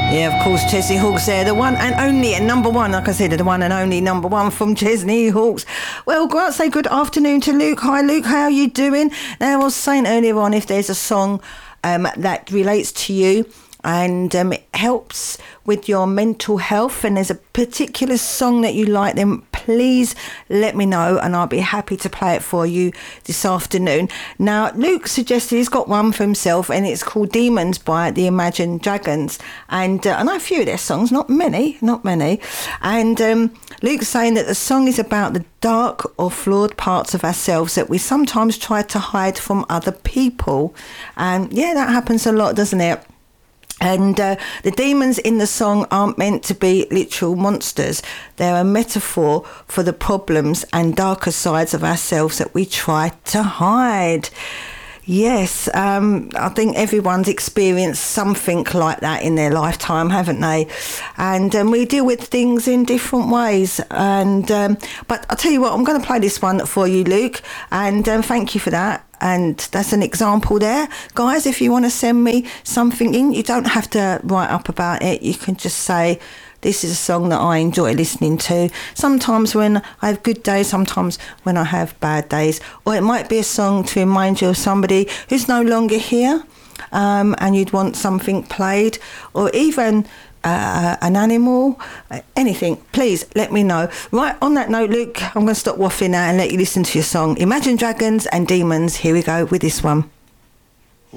Yeah, of course, Chesney Hawkes there, the one and only and number one, like I said, the one and only number one from Chesney Hawkes. Well, Grant, say good afternoon to Luke. Hi, Luke, how are you doing? Now, I was saying earlier on, if there's a song that relates to you and it helps with your mental health and there's a particular song that you like, then please let me know and I'll be happy to play it for you this afternoon. Now, Luke suggested he's got one for himself and it's called Demons by the Imagine Dragons, and I know a few of their songs, not many, and Luke's saying that the song is about the dark or flawed parts of ourselves that we sometimes try to hide from other people, and yeah, that happens a lot, doesn't it? And the demons in the song aren't meant to be literal monsters. They're a metaphor for the problems and darker sides of ourselves that we try to hide. Yes, I think everyone's experienced something like that in their lifetime, haven't they? And we deal with things in different ways. And but I'll tell you what, I'm going to play this one for you, Luke, and thank you for that. And that's an example there. Guys, if you want to send me something in, you don't have to write up about it. You can just say, this is a song that I enjoy listening to. Sometimes when I have good days, sometimes when I have bad days. Or it might be a song to remind you of somebody who's no longer here, and you'd want something played. Or even an animal, anything. Please let me know. Right, on that note, Luke, I'm going to stop waffling now and let you listen to your song Imagine Dragons and Demons. Here we go with this one.